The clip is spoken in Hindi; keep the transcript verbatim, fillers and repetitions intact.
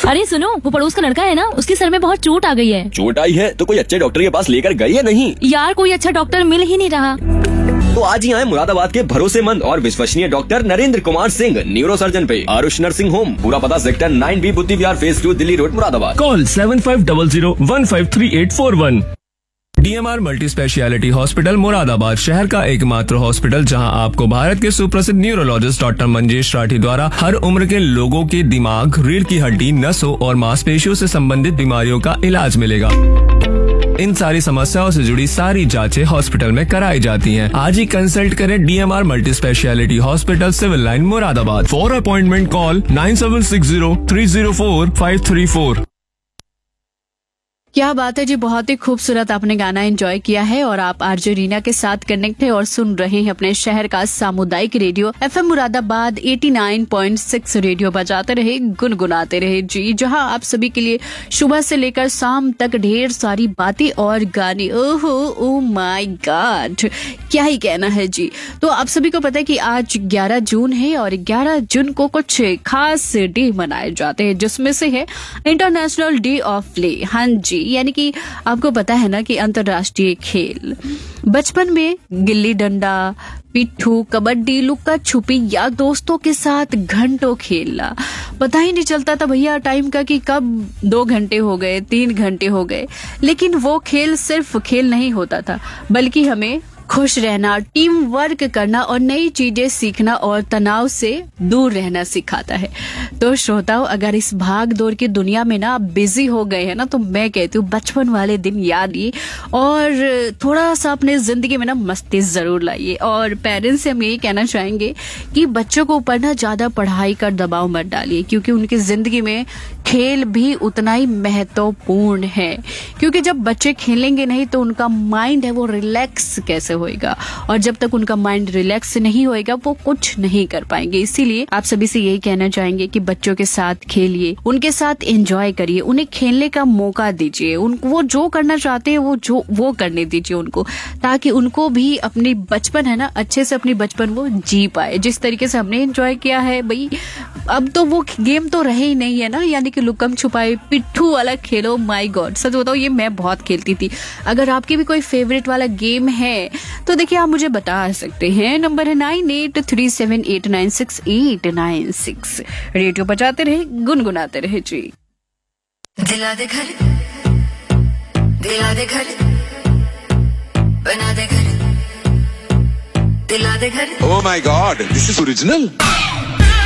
अरे सुनो, वो पड़ोस का लड़का है ना, उसके सर में बहुत चोट आ गई है। चोट आई है तो कोई अच्छे डॉक्टर के पास लेकर गई है नहीं? यार कोई अच्छा डॉक्टर मिल ही नहीं रहा। तो आज ही आए मुरादाबाद के भरोसेमंद और विश्वसनीय doctor Narendra Kumar Singh, neuro surgeon पे आरुष नर्सिंग होम। पूरा पता सेक्टर नाइन बी बुद्धि विहार phase two, Delhi road, Moradabad. Call seven five double zero one five three eight four one. DMR multi speciality hospital Moradabad शहर का एकमात्र हॉस्पिटल जहां आपको भारत के सुप्रसिद्ध न्यूरोलॉजिस्ट डॉक्टर मंजेश राठी द्वारा हर उम्र के लोगों के दिमाग, रीढ़ की हड्डी, नसों और मांसपेशियों से संबंधित बीमारियों का इलाज मिलेगा। इन सारी समस्याओं से जुड़ी सारी जांचें हॉस्पिटल में कराई जाती हैं। आज ही कंसल्ट करें DMR multi speciality hospital, civil line, Moradabad. For appointment call nine seven six zero three zero four five three four. क्या बात है जी, बहुत ही खूबसूरत आपने गाना एंजॉय किया है और आप आरजे रीना के साथ कनेक्ट है और सुन रहे हैं अपने शहर का सामुदायिक radio FM Moradabad eighty nine point six. Radio बजाते रहे, गुनगुनाते रहे जी, जहां आप सभी के लिए सुबह से लेकर शाम तक ढेर सारी बातें और गाने। ओहो ओ माय गॉड, क्या ही कहना है जी। तो आप सभी को पता है कि आज ग्यारह जून है और ग्यारह जून को कुछ खास डे मनाए जाते हैं, जिसमें से है इंटरनेशनल डे ऑफ प्ले। हाँ जी, यानी कि आपको पता है ना कि अंतर्राष्ट्रीय खेल। बचपन में गिल्ली डंडा, पिट्ठू, कबड्डी, लुक्का छुपी या दोस्तों के साथ घंटों खेलना, पता ही नहीं चलता था भैया टाइम का कि कब दो घंटे हो गए, तीन घंटे हो गए। लेकिन वो खेल सिर्फ खेल नहीं होता था, बल्कि हमें खुश रहना, टीम वर्क करना और नई चीजें सीखना और तनाव से दूर रहना सिखाता है। तो श्रोताओं, अगर इस भाग दौड़ की दुनिया में ना आप बिजी हो गए हैं ना, तो मैं कहती हूँ बचपन वाले दिन याद लिए और थोड़ा सा अपने जिंदगी में ना मस्ती जरूर लाइए। और पेरेंट्स से हम यही कहना चाहेंगे कि बच्चों को ऊपर ना ज्यादा पढ़ाई का दबाव मत डालिए, क्योंकि उनकी जिंदगी में खेल भी उतना ही महत्वपूर्ण है। क्योंकि जब बच्चे खेलेंगे नहीं तो उनका माइंड है वो रिलैक्स कैसे होएगा, और जब तक उनका माइंड रिलैक्स नहीं होएगा वो कुछ नहीं कर पाएंगे। इसीलिए आप सभी से यही कहना चाहेंगे कि बच्चों के साथ खेलिए, उनके साथ एंजॉय करिए, उन्हें खेलने का मौका दीजिए, उनको वो जो करना चाहते हैं वो जो वो करने दीजिए उनको, ताकि उनको भी अपनी बचपन है ना अच्छे से अपनी बचपन वो जी पाए। जिस तरीके से हमने एंजॉय किया है भाई, अब तो वो गेम तो रहे ही नहीं है ना, यानी कि लुकम छुपाई, पिट्ठू वाला खेलो। माय गॉड, सच बताओ ये मैं बहुत खेलती थी। अगर आपकी भी कोई फेवरेट वाला गेम है तो देखिए आप मुझे बता सकते हैं। नंबर है nine eight three seven eight nine six eight nine six. Radio बजाते रहे, गुनगुनाते रहे जी। दिला दे घर, दिला दे घर, बना दे घर, दिला दे घर। Oh my God, this is original.